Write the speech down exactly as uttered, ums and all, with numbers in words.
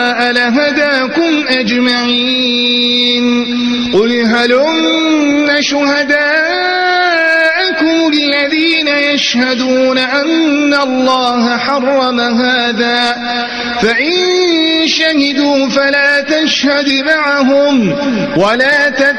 شاء لهداكم أجمعين قل هلم شهداءكم الذين يشهدون أن الله حرم هذا فإن شهدوا فلا تشهد معهم ولا تتبعوا